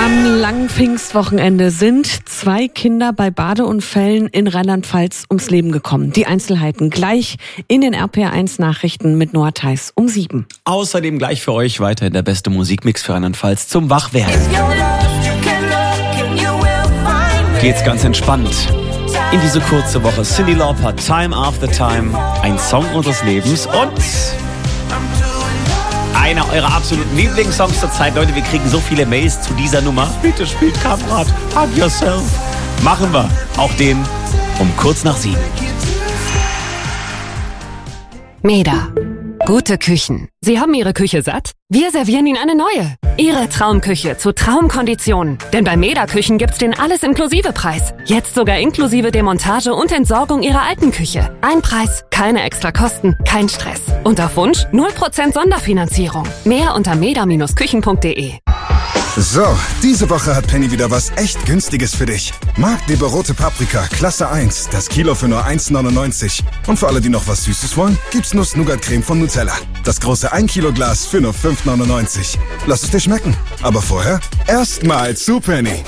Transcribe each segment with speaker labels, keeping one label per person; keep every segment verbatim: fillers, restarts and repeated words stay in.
Speaker 1: Am langen Pfingstwochenende sind zwei Kinder bei Badeunfällen in Rheinland-Pfalz ums Leben gekommen. Die Einzelheiten gleich in den R P R eins Nachrichten mit Noah Theis um sieben.
Speaker 2: Außerdem gleich für euch weiterhin der beste Musikmix für Rheinland-Pfalz zum Wachwerden. Geht's ganz entspannt in diese kurze Woche. Cyndi Lauper, Time After Time, ein Song unseres Lebens und einer eurer absoluten Lieblingssongs zur Zeit. Leute, wir kriegen so viele Mails zu dieser Nummer. Bitte spielt Kamerad, Hug Yourself. Machen wir auch den um kurz nach sieben.
Speaker 3: Meda. Gute Küchen. Sie haben Ihre Küche satt? Wir servieren Ihnen eine neue. Ihre Traumküche zu Traumkonditionen. Denn bei Meda Küchen gibt's den Alles-Inklusive-Preis. Jetzt sogar inklusive Demontage und Entsorgung Ihrer alten Küche. Ein Preis, keine extra Kosten, kein Stress. Und auf Wunsch null Prozent Sonderfinanzierung. Mehr unter meda Bindestrich küchen punkt de.
Speaker 4: So, diese Woche hat Penny wieder was echt Günstiges für dich. Marktleber rote Paprika, Klasse eins, das Kilo für nur eins neunundneunzig. Und für alle, die noch was Süßes wollen, gibt's Nuss-Nougat-Creme von Nutella. Das große ein Kilo Glas für nur fünf neunundneunzig. Lass es dir schmecken. Aber vorher erstmal zu Penny.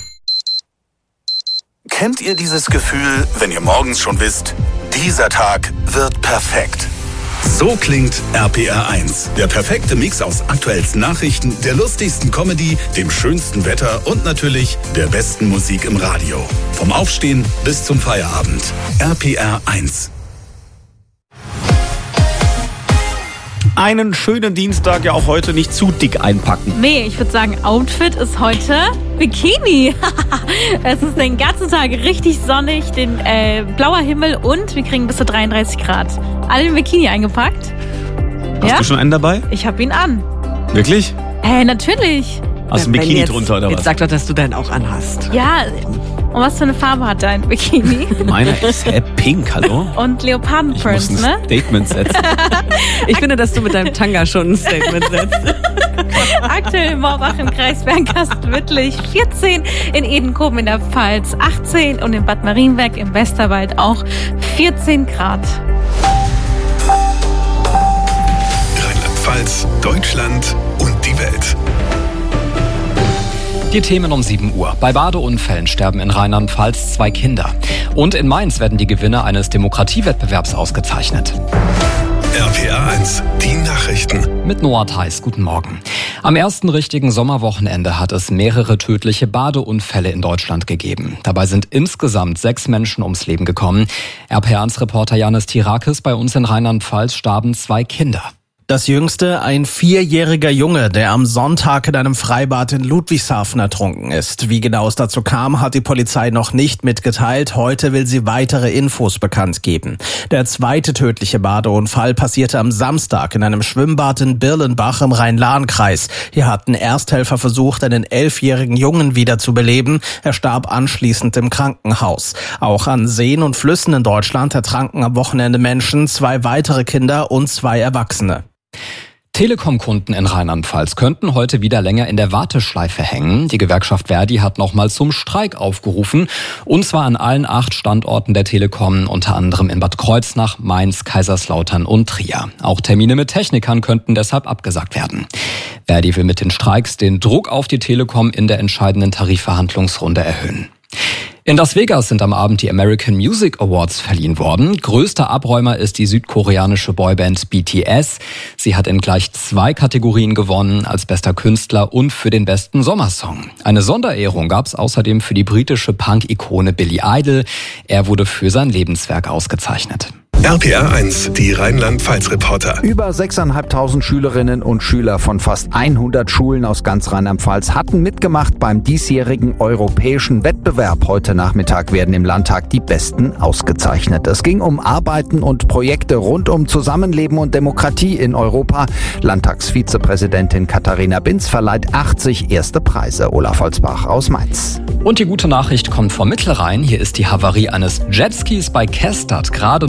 Speaker 5: Kennt ihr dieses Gefühl, wenn ihr morgens schon wisst, dieser Tag wird perfekt? So klingt R P R eins. Der perfekte Mix aus aktuellsten Nachrichten, der lustigsten Comedy, dem schönsten Wetter und natürlich der besten Musik im Radio. Vom Aufstehen bis zum Feierabend. R P R eins.
Speaker 2: Einen schönen Dienstag, ja auch heute nicht zu dick einpacken.
Speaker 6: Nee, ich würde sagen, Outfit ist heute Bikini. Es ist den ganzen Tag richtig sonnig, den äh, blauer Himmel und wir kriegen bis zu dreiunddreißig Grad. Alle im Bikini eingepackt.
Speaker 2: Hast
Speaker 6: ja?
Speaker 2: du schon einen dabei?
Speaker 6: Ich habe ihn an.
Speaker 2: Wirklich?
Speaker 6: Hä, natürlich.
Speaker 2: Hast du ein Bikini
Speaker 1: jetzt,
Speaker 2: drunter oder
Speaker 1: jetzt
Speaker 2: was?
Speaker 1: sag doch, dass du deinen auch anhast.
Speaker 6: Ja, und was für eine Farbe hat dein Bikini?
Speaker 2: Meiner ist hä, pink, hallo?
Speaker 6: Und Leopardenprints,
Speaker 2: Ich muss ein
Speaker 6: ne?
Speaker 2: Statement setzen.
Speaker 1: Ich finde, dass du mit deinem Tanga schon ein Statement setzt.
Speaker 6: Aktuell in Morbach im Kreis Bernkastel-Wittlich, vierzehn in Edenkoben in der Pfalz, achtzehn und in Bad Marienberg im Westerwald auch vierzehn Grad.
Speaker 5: Rheinland-Pfalz, Deutschland und die Welt.
Speaker 7: Die Themen um sieben Uhr. Bei Badeunfällen sterben in Rheinland-Pfalz zwei Kinder. Und in Mainz werden die Gewinner eines Demokratiewettbewerbs ausgezeichnet.
Speaker 5: R P R eins, die Nachrichten.
Speaker 7: Mit Noah Theis, guten Morgen. Am ersten richtigen Sommerwochenende hat es mehrere tödliche Badeunfälle in Deutschland gegeben. Dabei sind insgesamt sechs Menschen ums Leben gekommen. R P R eins Reporter Janis Tirakis, bei uns in Rheinland-Pfalz starben zwei Kinder.
Speaker 8: Das jüngste, ein vierjähriger Junge, der am Sonntag in einem Freibad in Ludwigshafen ertrunken ist. Wie genau es dazu kam, hat die Polizei noch nicht mitgeteilt. Heute will sie weitere Infos bekannt geben. Der zweite tödliche Badeunfall passierte am Samstag in einem Schwimmbad in Birlenbach im Rhein-Lahn-Kreis. Hier hatten Ersthelfer versucht, einen elfjährigen Jungen wiederzubeleben. Er starb anschließend im Krankenhaus. Auch an Seen und Flüssen in Deutschland ertranken am Wochenende Menschen, zwei weitere Kinder und zwei Erwachsene.
Speaker 7: Telekom-Kunden in Rheinland-Pfalz könnten heute wieder länger in der Warteschleife hängen. Die Gewerkschaft Verdi hat nochmal zum Streik aufgerufen. Und zwar an allen acht Standorten der Telekom, unter anderem in Bad Kreuznach, Mainz, Kaiserslautern und Trier. Auch Termine mit Technikern könnten deshalb abgesagt werden. Verdi will mit den Streiks den Druck auf die Telekom in der entscheidenden Tarifverhandlungsrunde erhöhen. In Las Vegas sind am Abend die American Music Awards verliehen worden. Größter Abräumer ist die südkoreanische Boyband B T S. Sie hat in gleich zwei Kategorien gewonnen, als bester Künstler und für den besten Sommersong. Eine Sonderehrung gab es außerdem für die britische Punk-Ikone Billy Idol. Er wurde für sein Lebenswerk ausgezeichnet.
Speaker 5: R P R eins, die Rheinland-Pfalz-Reporter.
Speaker 9: Über sechstausendfünfhundert Schülerinnen und Schüler von fast hundert Schulen aus ganz Rheinland-Pfalz hatten mitgemacht beim diesjährigen europäischen Wettbewerb. Heute Nachmittag werden im Landtag die Besten ausgezeichnet. Es ging um Arbeiten und Projekte rund um Zusammenleben und Demokratie in Europa. Landtagsvizepräsidentin Katharina Binz verleiht achtzig erste Preise. Olaf Holzbach aus Mainz.
Speaker 7: Und die gute Nachricht kommt vom Mittelrhein. Hier ist die Havarie eines Jetskis bei Kestert gerade noch so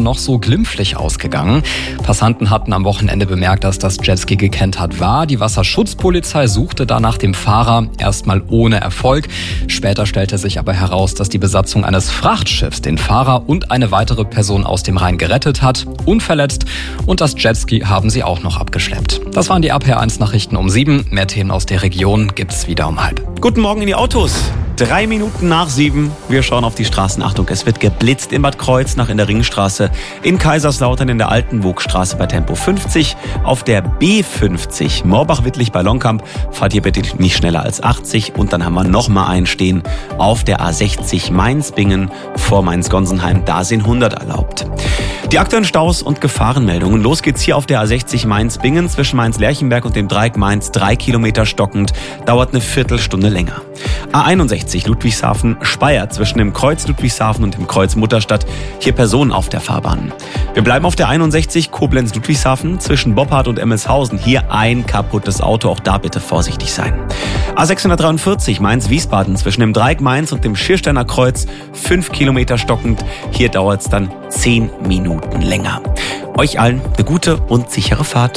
Speaker 7: glimpflich ausgegangen. Passanten hatten am Wochenende bemerkt, dass das Jetski gekentert war. Die Wasserschutzpolizei suchte da nach dem Fahrer, erstmal ohne Erfolg. Später stellte sich aber heraus, dass die Besatzung eines Frachtschiffs den Fahrer und eine weitere Person aus dem Rhein gerettet hat, unverletzt, und das Jetski haben sie auch noch abgeschleppt. Das waren die R P R eins Nachrichten um sieben. Mehr Themen aus der Region gibt's wieder um halb.
Speaker 2: Guten Morgen in die Autos. Drei Minuten nach sieben. Wir schauen auf die Straßen. Achtung, es wird geblitzt in Bad Kreuznach in der Ringstraße, in Kaiserslautern in der Altenburgstraße bei Tempo fünfzig, auf der B fünfzig Morbach-Wittlich bei Longkamp. Fahrt hier bitte nicht schneller als achtzig. Und dann haben wir noch mal einen stehen auf der A sechzig Mainz-Bingen vor Mainz-Gonsenheim. Da sind hundert erlaubt. Die aktuellen Staus und Gefahrenmeldungen. Los geht's hier auf der A sechzig Mainz-Bingen zwischen Mainz-Lerchenberg und dem Dreieck Mainz. Drei Kilometer stockend. Dauert eine Viertelstunde länger. A einundsechzig Ludwigshafen-Speyer zwischen dem Kreuz Ludwigshafen und dem Kreuz Mutterstadt. Hier Personen auf der Fahrbahn. Wir bleiben auf der einundsechzig Koblenz-Ludwigshafen zwischen Boppard und Emmelshausen. Hier ein kaputtes Auto. Auch da bitte vorsichtig sein. A sechshundertdreiundvierzig Mainz-Wiesbaden zwischen dem Dreieck Mainz und dem Schiersteiner Kreuz. Fünf Kilometer stockend. Hier dauert's dann zehn Minuten länger. Euch allen eine gute und sichere Fahrt.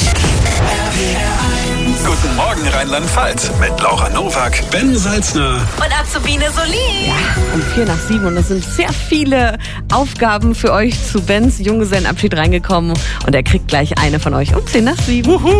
Speaker 5: Guten Morgen Rheinland-Pfalz mit Laura Nowak, Ben Salzner
Speaker 6: Und Azubine Solin.
Speaker 1: Ja, um vier nach sieben und es sind sehr viele Aufgaben für euch zu Bens Junggesellenabschied reingekommen und er kriegt gleich eine von euch um zehn nach sieben.